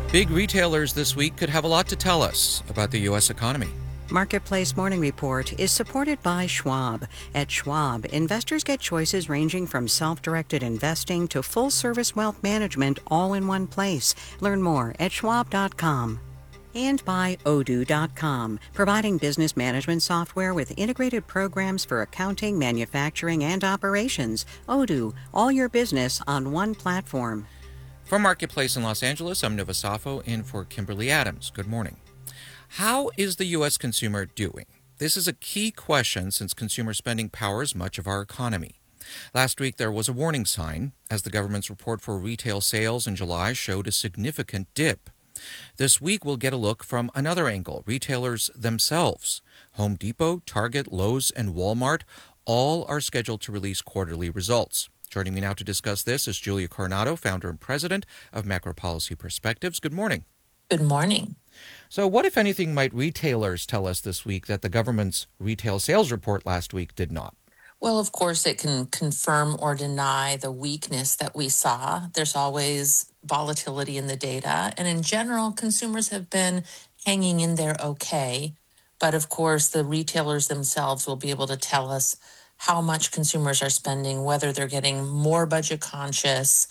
Big retailers this week could have a lot to tell us about the U.S. economy. Marketplace Morning Report is supported by Schwab. At Schwab, investors get choices ranging from self-directed investing to full-service wealth management all in one place. Learn more at schwab.com. And by Odoo.com, providing business management software with integrated programs for accounting, manufacturing, and operations. Odoo, all your business on one platform. From Marketplace in Los Angeles, I'm Nova Safo in for Kimberly Adams. Good morning. How is the U.S. consumer doing? This is a key question since consumer spending powers much of our economy. Last week, there was a warning sign as the government's report for retail sales in July showed a significant dip. This week, we'll get a look from another angle, retailers themselves. Home Depot, Target, Lowe's, and Walmart all are scheduled to release quarterly results. Joining me now to discuss this is Julia Coronado, founder and president of Macro Policy Perspectives. Good morning. Good morning. So what, if anything, might retailers tell us this week that the government's retail sales report last week did not? Well, of course, it can confirm or deny the weakness that we saw. There's always volatility in the data. And in general, consumers have been hanging in there okay. But of course, the retailers themselves will be able to tell us how much consumers are spending, whether they're getting more budget conscious,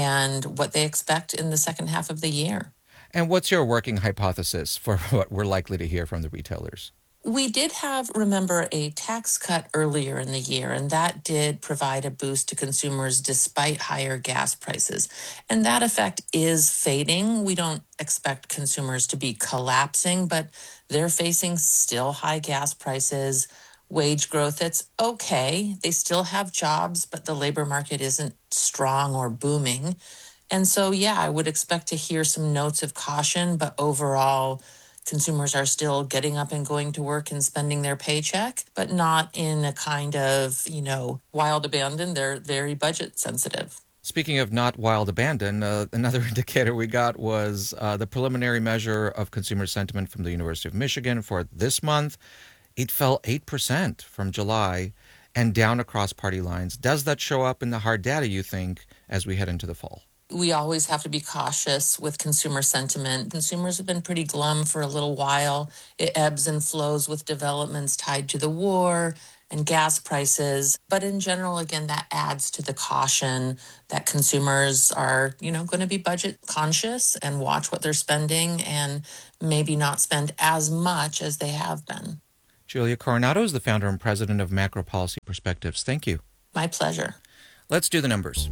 and what they expect in the second half of the year. And what's your working hypothesis for what we're likely to hear from the retailers? We did have, remember, a tax cut earlier in the year, and that did provide a boost to consumers despite higher gas prices. And that effect is fading. We don't expect consumers to be collapsing, but they're facing still high gas prices, wage growth. It's okay. They still have jobs, but the labor market isn't strong or booming. And so, I would expect to hear some notes of caution, but overall, consumers are still getting up and going to work and spending their paycheck, but not in a kind of, wild abandon. They're very budget sensitive. Speaking of not wild abandon, another indicator we got was the preliminary measure of consumer sentiment from the University of Michigan for this month. It fell 8% from July and down across party lines. Does that show up in the hard data, you think, as we head into the fall? We always have to be cautious with consumer sentiment. Consumers have been pretty glum for a little while. It ebbs and flows with developments tied to the war and gas prices. But in general, again, that adds to the caution that consumers are, going to be budget conscious and watch what they're spending and maybe not spend as much as they have been. Julia Coronado is the founder and president of Macro Policy Perspectives. Thank you. My pleasure. Let's do the numbers.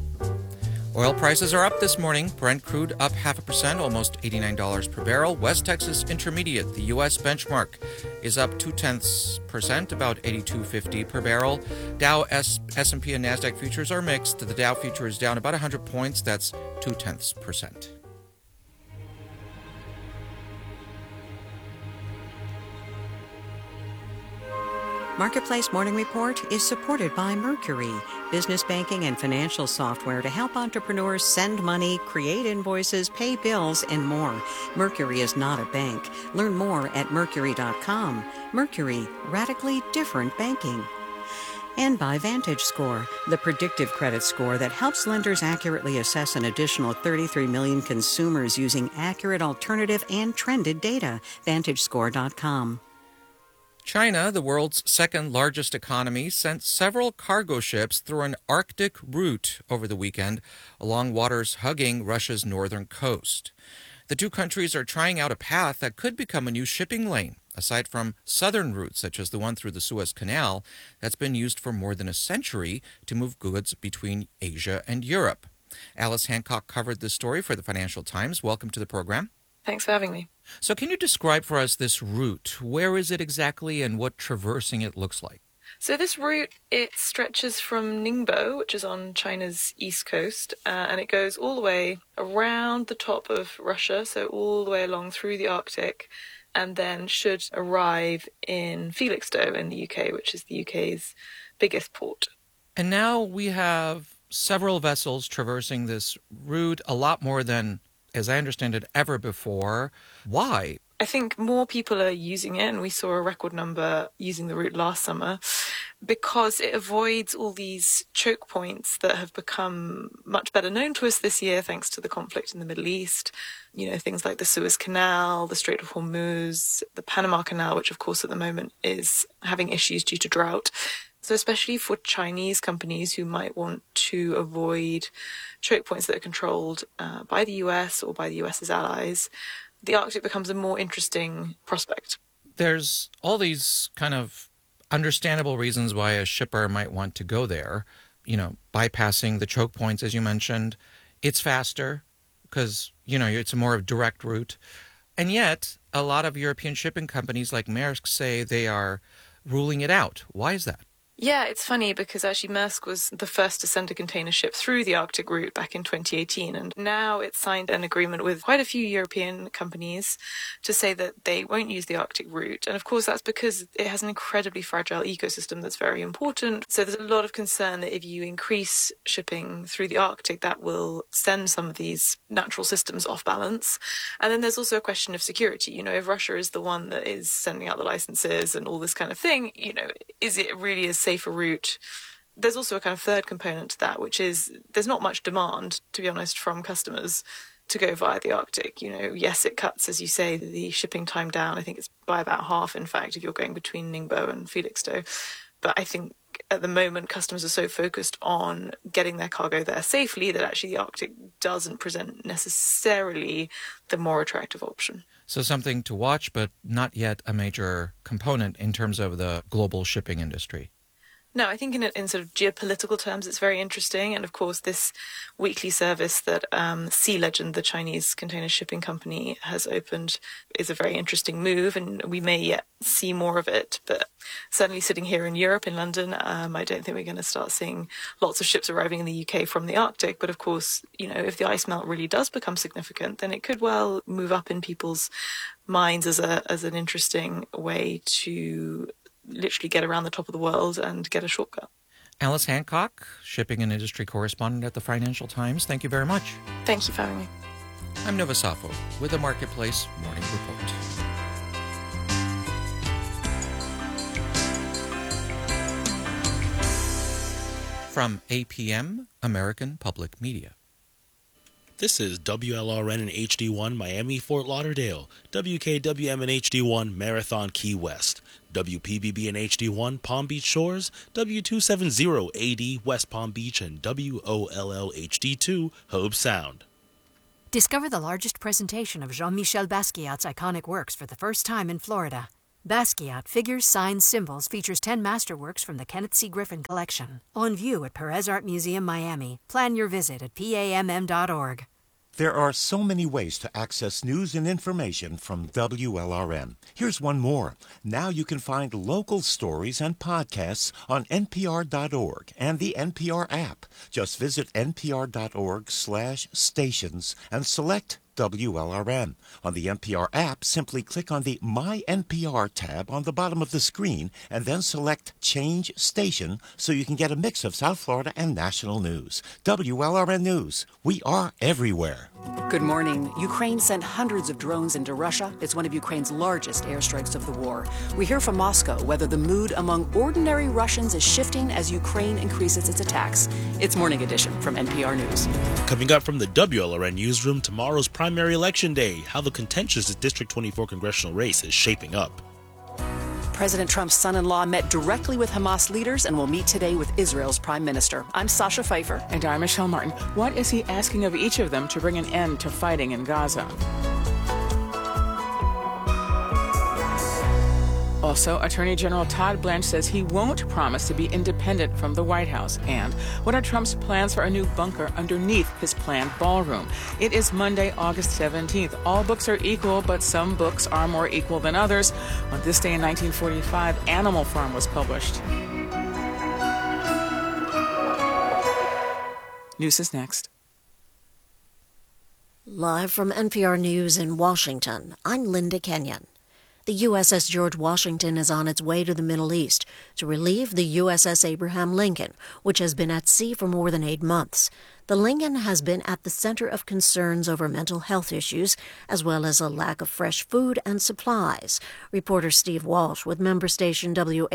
Oil prices are up this morning. Brent crude up 0.5%, almost $89 per barrel. West Texas Intermediate, the U.S. benchmark, is up 0.2%, about $82.50 per barrel. Dow, S&P, and NASDAQ futures are mixed. The Dow future is down about 100 points. That's 0.2%. Marketplace Morning Report is supported by Mercury, business banking and financial software to help entrepreneurs send money, create invoices, pay bills, and more. Mercury is not a bank. Learn more at mercury.com. Mercury, radically different banking. And by VantageScore, the predictive credit score that helps lenders accurately assess an additional 33 million consumers using accurate alternative and trended data. VantageScore.com. China, the world's second largest economy, sent several cargo ships through an Arctic route over the weekend along waters hugging Russia's northern coast. The two countries are trying out a path that could become a new shipping lane, aside from southern routes such as the one through the Suez Canal that's been used for more than a century to move goods between Asia and Europe. Alice Hancock covered this story for the Financial Times. Welcome to the program. Thanks for having me. So can you describe for us this route? Where is it exactly and what traversing it looks like? So this route, it stretches from Ningbo, which is on China's east coast, and it goes all the way around the top of Russia, so all the way along through the Arctic, and then should arrive in Felixstowe in the UK, which is the UK's biggest port. And now we have several vessels traversing this route, a lot more than, as I understand it, ever before. Why? I think more people are using it, and we saw a record number using the route last summer. because it avoids all these choke points that have become much better known to us this year thanks to the conflict in the Middle East. Things like the Suez Canal, the Strait of Hormuz, the Panama Canal, which of course at the moment is having issues due to drought. So especially for Chinese companies who might want to avoid choke points that are controlled by the US or by the US's allies, the Arctic becomes a more interesting prospect. There's all these kind of understandable reasons why a shipper might want to go there, bypassing the choke points, as you mentioned. It's faster because, it's a more of direct route. And yet, a lot of European shipping companies like Maersk say they are ruling it out. Why is that? Yeah, it's funny because actually Maersk was the first to send a container ship through the Arctic route back in 2018. And now it's signed an agreement with quite a few European companies to say that they won't use the Arctic route. And of course, that's because it has an incredibly fragile ecosystem that's very important. So there's a lot of concern that if you increase shipping through the Arctic, that will send some of these natural systems off balance. And then there's also a question of security. If Russia is the one that is sending out the licenses and all this kind of thing, is it really as safer route? There's also a kind of third component to that, which is there's not much demand, to be honest, from customers to go via the Arctic. Yes, it cuts, as you say, the shipping time down. I think it's by about half, in fact, if you're going between Ningbo and Felixstowe. But I think at the moment, customers are so focused on getting their cargo there safely that actually the Arctic doesn't present necessarily the more attractive option. So something to watch, but not yet a major component in terms of the global shipping industry. No, I think in sort of geopolitical terms, it's very interesting. And of course, this weekly service that Sea Legend, the Chinese container shipping company, has opened is a very interesting move. And we may yet see more of it. But certainly sitting here in Europe, in London, I don't think we're going to start seeing lots of ships arriving in the UK from the Arctic. But of course, if the ice melt really does become significant, then it could well move up in people's minds as an interesting way to literally get around the top of the world and get a shortcut. Alice Hancock, shipping and industry correspondent at the Financial Times, thank you very much. Thank you for having me. I'm Nova Safo with the Marketplace Morning Report. From APM, American Public Media. This is WLRN in HD1 Miami, Fort Lauderdale, WKWM in HD1 Marathon, Key West, WPBB in HD1 Palm Beach Shores, W270AD West Palm Beach, and WOLL HD2 Hobe Sound. Discover the largest presentation of Jean-Michel Basquiat's iconic works for the first time in Florida. Basquiat Figures, Signs, Symbols features 10 masterworks from the Kenneth C. Griffin Collection. On view at Perez Art Museum, Miami. Plan your visit at PAMM.org. There are so many ways to access news and information from WLRN. Here's one more. Now you can find local stories and podcasts on NPR.org and the NPR app. Just visit npr.org/stations and select WLRN. On the NPR app, simply click on the My NPR tab on the bottom of the screen and then select Change Station so you can get a mix of South Florida and national news. WLRN News. We are everywhere. Good morning. Ukraine sent hundreds of drones into Russia. It's one of Ukraine's largest airstrikes of the war. We hear from Moscow whether the mood among ordinary Russians is shifting as Ukraine increases its attacks. It's Morning Edition from NPR News. Coming up from the WLRN newsroom, tomorrow's primary election day, how the contentious District 24 congressional race is shaping up. President Trump's son-in-law met directly with Hamas leaders and will meet today with Israel's prime minister. I'm Sasha Pfeiffer. And I'm Michelle Martin. What is he asking of each of them to bring an end to fighting in Gaza? Also, Attorney General Todd Blanche says he won't promise to be independent from the White House. And what are Trump's plans for a new bunker underneath his planned ballroom? It is Monday, August 17th. All books are equal, but some books are more equal than others. On this day in 1945, Animal Farm was published. News is next. Live from NPR News in Washington, I'm Linda Kenyon. The USS George Washington is on its way to the Middle East to relieve the USS Abraham Lincoln, which has been at sea for more than 8 months. The Lincoln has been at the center of concerns over mental health issues, as well as a lack of fresh food and supplies. Reporter Steve Walsh with member station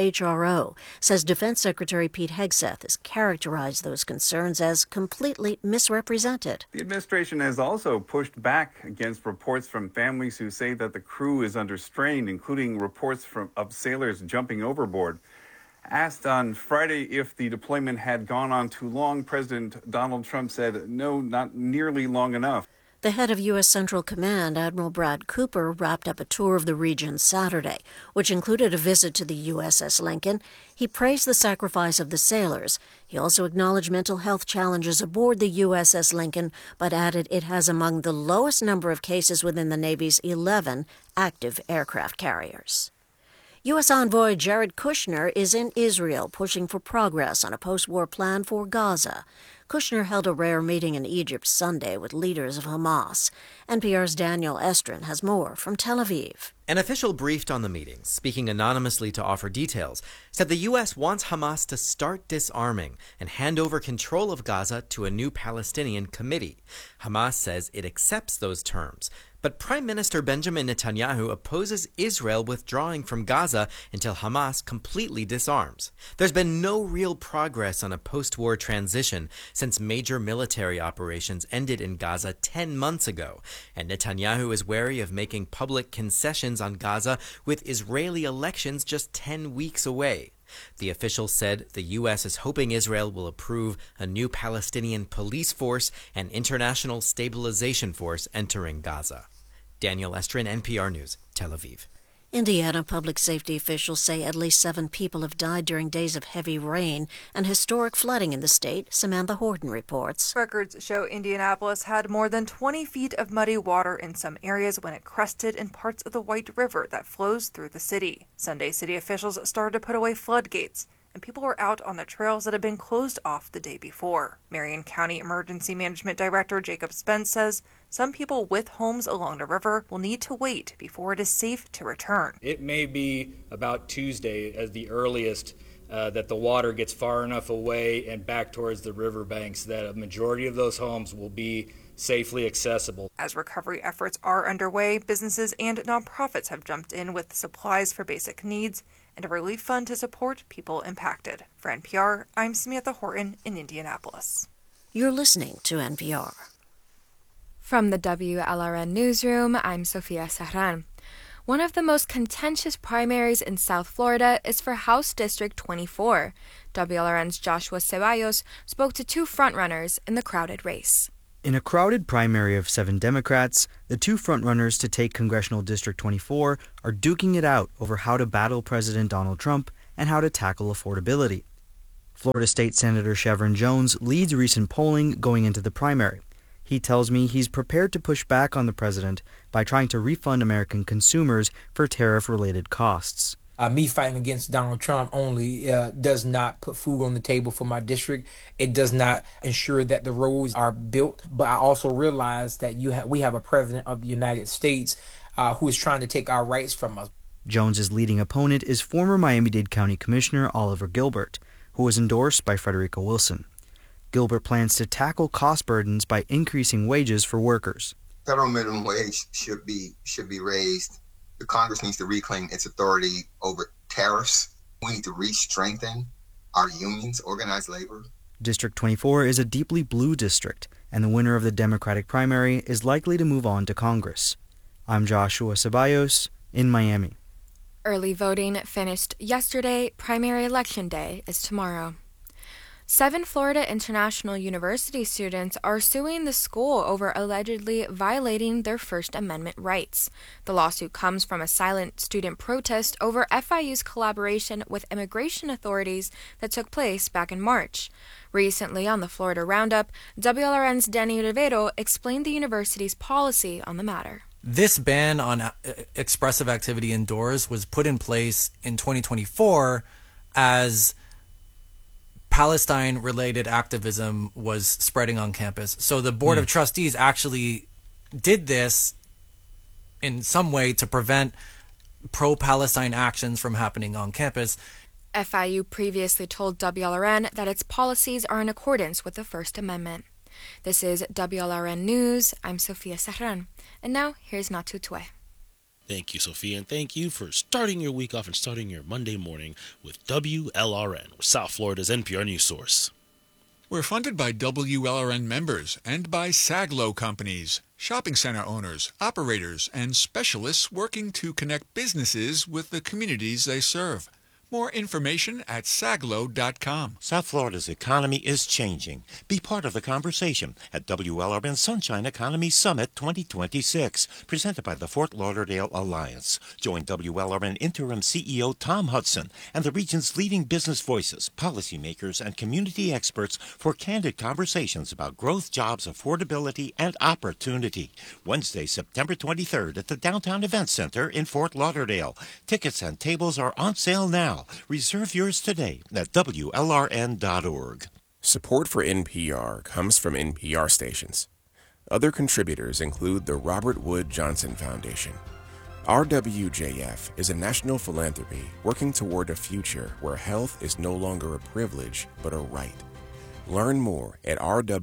WHRO says Defense Secretary Pete Hegseth has characterized those concerns as completely misrepresented. The administration has also pushed back against reports from families who say that the crew is under strain, including reports of sailors jumping overboard. Asked on Friday if the deployment had gone on too long, President Donald Trump said, no, not nearly long enough. The head of U.S. Central Command, Admiral Brad Cooper, wrapped up a tour of the region Saturday, which included a visit to the USS Lincoln. He praised the sacrifice of the sailors. He also acknowledged mental health challenges aboard the USS Lincoln, but added it has among the lowest number of cases within the Navy's 11 active aircraft carriers. U.S. envoy Jared Kushner is in Israel pushing for progress on a post-war plan for Gaza. Kushner held a rare meeting in Egypt Sunday with leaders of Hamas. NPR's Daniel Estrin has more from Tel Aviv. An official briefed on the meeting, speaking anonymously to offer details, said the U.S. wants Hamas to start disarming and hand over control of Gaza to a new Palestinian committee. Hamas says it accepts those terms. But Prime Minister Benjamin Netanyahu opposes Israel withdrawing from Gaza until Hamas completely disarms. There's been no real progress on a post-war transition since major military operations ended in Gaza 10 months ago, and Netanyahu is wary of making public concessions on Gaza with Israeli elections just 10 weeks away. The official said the U.S. is hoping Israel will approve a new Palestinian police force and international stabilization force entering Gaza. Daniel Estrin, NPR News, Tel Aviv. Indiana public safety officials say at least 7 people have died during days of heavy rain and historic flooding in the state. Samantha Horton reports. Records show Indianapolis had more than 20 feet of muddy water in some areas when it crested in parts of the White River that flows through the city. Sunday, city officials started to put away floodgates, and people were out on the trails that had been closed off the day before. Marion County Emergency Management Director Jacob Spence says some people with homes along the river will need to wait before it is safe to return. It may be about Tuesday as the earliest that the water gets far enough away and back towards the riverbanks that a majority of those homes will be safely accessible. As recovery efforts are underway, businesses and nonprofits have jumped in with supplies for basic needs and a relief fund to support people impacted. For NPR, I'm Samantha Horton in Indianapolis. You're listening to NPR. From the WLRN Newsroom, I'm Sofia Serran. One of the most contentious primaries in South Florida is for House District 24. WLRN's Joshua Ceballos spoke to 2 frontrunners in the crowded race. In a crowded primary of 7 Democrats, the 2 frontrunners to take Congressional District 24 are duking it out over how to battle President Donald Trump and how to tackle affordability. Florida State Senator Chevron Jones leads recent polling going into the primary. He tells me he's prepared to push back on the president by trying to refund American consumers for tariff-related costs. Me fighting against Donald Trump only does not put food on the table for my district. It does not ensure that the roads are built. But I also realize that we have a president of the United States who is trying to take our rights from us. Jones's leading opponent is former Miami-Dade County Commissioner Oliver Gilbert, who was endorsed by Frederica Wilson. Gilbert plans to tackle cost burdens by increasing wages for workers. Federal minimum wage should be raised. The Congress needs to reclaim its authority over tariffs. We need to re-strengthen our unions, organized labor. District 24 is a deeply blue district, and the winner of the Democratic primary is likely to move on to Congress. I'm Joshua Ceballos in Miami. Early voting finished yesterday. Primary election day is tomorrow. 7 Florida International University students are suing the school over allegedly violating their First Amendment rights. The lawsuit comes from a silent student protest over FIU's collaboration with immigration authorities that took place back in March. Recently on the Florida Roundup, WLRN's Danny Rivero explained the university's policy on the matter. This ban on expressive activity indoors was put in place in 2024 as Palestine-related activism was spreading on campus. So the Board of Trustees actually did this in some way to prevent pro-Palestine actions from happening on campus. FIU previously told WLRN that its policies are in accordance with the First Amendment. This is WLRN News. I'm Sophia Serran. And now, here's Natu Tue. Thank you, Sophia, and thank you for starting your week off and starting your Monday morning with WLRN, South Florida's NPR news source. We're funded by WLRN members and by SAGLO companies, shopping center owners, operators, and specialists working to connect businesses with the communities they serve. More information at saglo.com. South Florida's economy is changing. Be part of the conversation at WLRN Sunshine Economy Summit 2026, presented by the Fort Lauderdale Alliance. Join WLRN Interim CEO Tom Hudson and the region's leading business voices, policymakers, and community experts for candid conversations about growth, jobs, affordability, and opportunity. Wednesday, September 23rd at the Downtown Events Center in Fort Lauderdale. Tickets and tables are on sale now. Reserve yours today at WLRN.org. Support for NPR comes from NPR stations. Other contributors include the Robert Wood Johnson Foundation. RWJF is a national philanthropy working toward a future where health is no longer a privilege but a right. Learn more at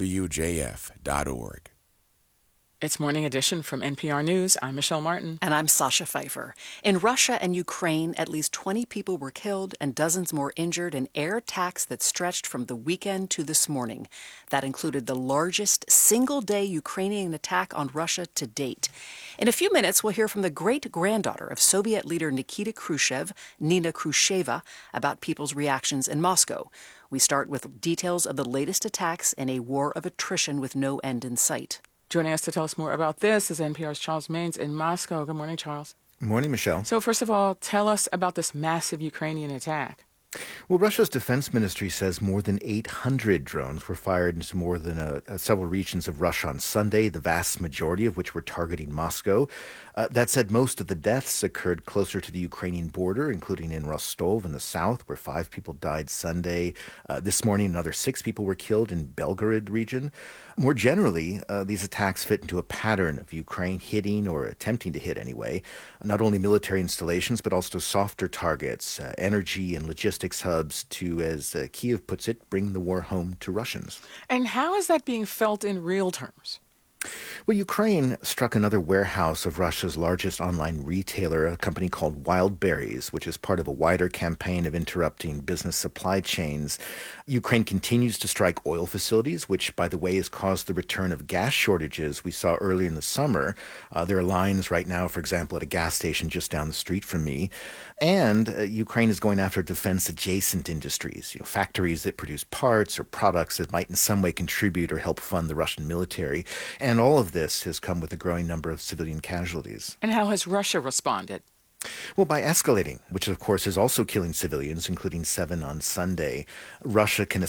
rwjf.org. It's Morning Edition from NPR News. I'm Michelle Martin. And I'm Sasha Pfeiffer. In Russia and Ukraine, at least 20 people were killed and dozens more injured in air attacks that stretched from the weekend to this morning. That included the largest single-day Ukrainian attack on Russia to date. In a few minutes, we'll hear from the great-granddaughter of Soviet leader Nikita Khrushchev, Nina Khrushcheva, about people's reactions in Moscow. We start with details of the latest attacks in a war of attrition with no end in sight. Joining us to tell us more about this is NPR's Charles Maines in Moscow. Good morning, Charles. Good morning, Michelle. So first of all, tell us about this massive Ukrainian attack. Well, Russia's defense ministry says more than 800 drones were fired into more than several regions of Russia on Sunday, the vast majority of which were targeting Moscow. That said, most of the deaths occurred closer to the Ukrainian border, including in Rostov in the south, where 5 people died Sunday. This morning, another 6 people were killed in Belgorod region. More generally, these attacks fit into a pattern of Ukraine hitting, or attempting to hit anyway, not only military installations, but also softer targets, energy and logistics hubs to, as Kyiv puts it, bring the war home to Russians. And how is that being felt in real terms? Well, Ukraine struck another warehouse of Russia's largest online retailer, a company called Wild Berries, which is part of a wider campaign of interrupting business supply chains. Ukraine continues to strike oil facilities, which, by the way, has caused the return of gas shortages we saw earlier in the summer. There are lines right now, for example, at a gas station just down the street from me. And Ukraine is going after defense-adjacent industries, factories that produce parts or products that might in some way contribute or help fund the Russian military. And all of this has come with a growing number of civilian casualties. And how has Russia responded? Well, by escalating, which of course is also killing civilians, including 7 on Sunday. Russia can